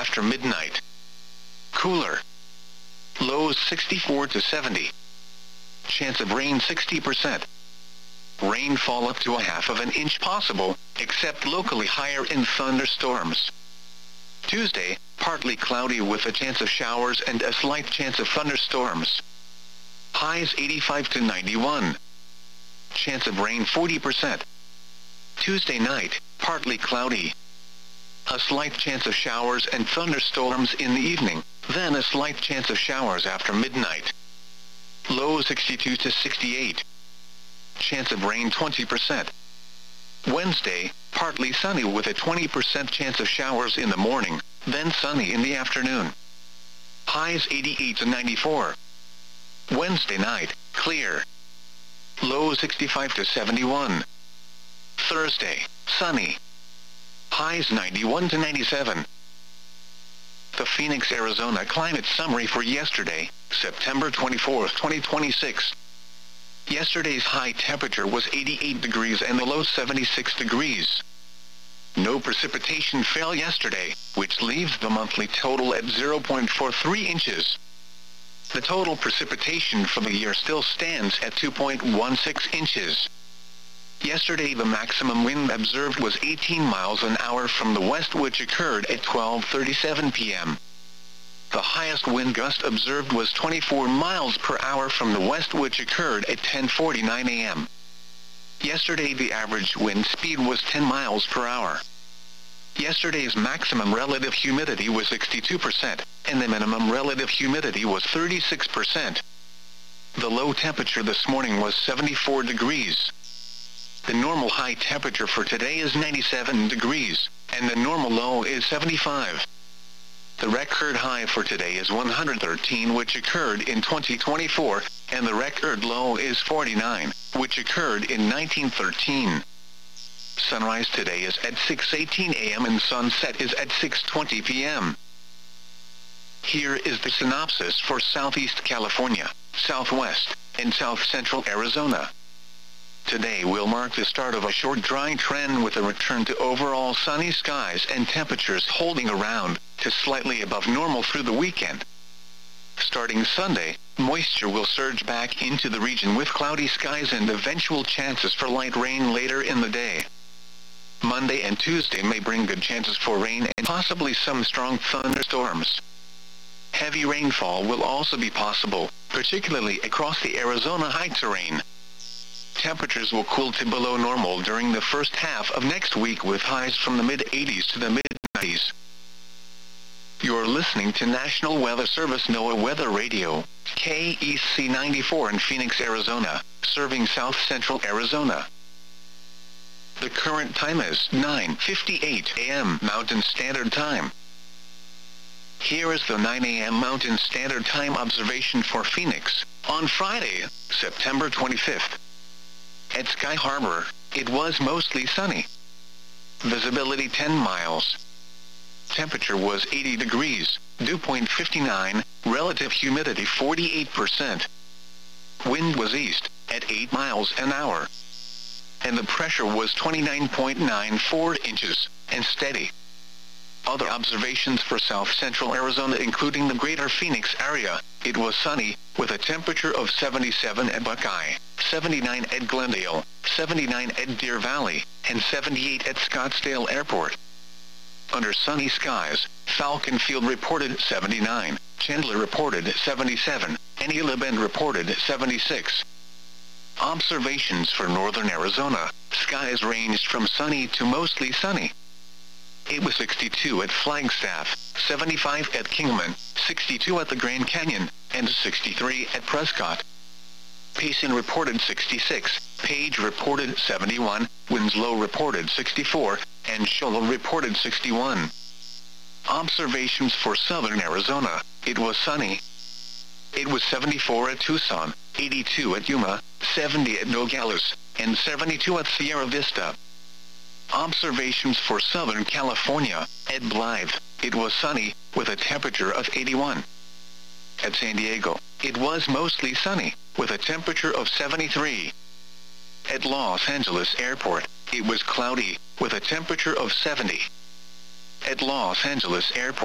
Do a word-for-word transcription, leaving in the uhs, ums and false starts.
after midnight. Cooler. Lows sixty-four to seventy. Chance of rain sixty percent. Rainfall up to a half of an inch possible, except locally higher in thunderstorms. Tuesday, partly cloudy with a chance of showers and a slight chance of thunderstorms. Highs eighty-five to ninety-one. Chance of rain forty percent. Tuesday night, partly cloudy. A slight chance of showers and thunderstorms in the evening, then a slight chance of showers after midnight. Low sixty-two to sixty-eight. Chance of rain twenty percent. Wednesday, partly sunny with a twenty percent chance of showers in the morning, then sunny in the afternoon. Highs eighty-eight to ninety-four. Wednesday night, clear. Low sixty-five to seventy-one. Thursday, sunny. Highs ninety-one to ninety-seven. The Phoenix, Arizona climate summary for yesterday, September twenty-fourth, twenty twenty-six. Yesterday's high temperature was eighty-eight degrees and the low seventy-six degrees. No precipitation fell yesterday, which leaves the monthly total at zero point four three inches. The total precipitation for the year still stands at two point one six inches. Yesterday the maximum wind observed was eighteen miles an hour from the west, which occurred at twelve thirty-seven p m The highest wind gust observed was twenty-four miles per hour from the west, which occurred at ten forty-nine a m Yesterday the average wind speed was ten miles per hour. Yesterday's maximum relative humidity was sixty-two percent, and the minimum relative humidity was thirty-six percent. The low temperature this morning was seventy-four degrees. The normal high temperature for today is ninety-seven degrees, and the normal low is seventy-five. The record high for today is one hundred thirteen, which occurred in twenty twenty-four, and the record low is forty-nine, which occurred in nineteen thirteen. Sunrise today is at six eighteen a m and sunset is at six twenty p m Here is the synopsis for Southeast California, Southwest, and South Central Arizona. Today will mark the start of a short dry trend with a return to overall sunny skies and temperatures holding around to slightly above normal through the weekend. Starting Sunday, moisture will surge back into the region with cloudy skies and eventual chances for light rain later in the day. Monday and Tuesday may bring good chances for rain and possibly some strong thunderstorms. Heavy rainfall will also be possible, particularly across the Arizona high terrain. Temperatures will cool to below normal during the first half of next week with highs from the mid eighties to the mid nineties. You're listening to National Weather Service NOAA Weather Radio, K E C ninety-four in Phoenix, Arizona, serving South Central Arizona. The current time is nine fifty-eight a m Mountain Standard Time. Here is the nine a m Mountain Standard Time observation for Phoenix, on Friday, September twenty-fifth. At Sky Harbor, it was mostly sunny. Visibility ten miles. Temperature was eighty degrees, dew point fifty-nine, relative humidity forty-eight percent. Wind was east, at eight miles an hour. And the pressure was twenty-nine point nine four inches, and steady. Other observations for South Central Arizona including the greater Phoenix area, it was sunny, with a temperature of seventy-seven at Buckeye, seventy-nine at Glendale, seventy-nine at Deer Valley, and seventy-eight at Scottsdale Airport. Under sunny skies, Falcon Field reported seventy-nine, Chandler reported seventy-seven, and Gila Bend reported seventy-six. Observations for northern Arizona, skies ranged from sunny to mostly sunny. It was sixty-two at Flagstaff, seventy-five at Kingman, sixty-two at the Grand Canyon, and sixty-three at Prescott. Payson reported sixty-six, Page reported seventy-one, Winslow reported sixty-four, and Shoal reported sixty-one. Observations for southern Arizona, it was sunny. It was seventy-four at Tucson, eighty-two at Yuma, seventy at Nogales, and seventy-two at Sierra Vista. Observations for Southern California, at Blythe, it was sunny, with a temperature of eighty-one. At San Diego, it was mostly sunny, with a temperature of seventy-three. At Los Angeles Airport, it was cloudy, with a temperature of seventy. At Los Angeles Airport,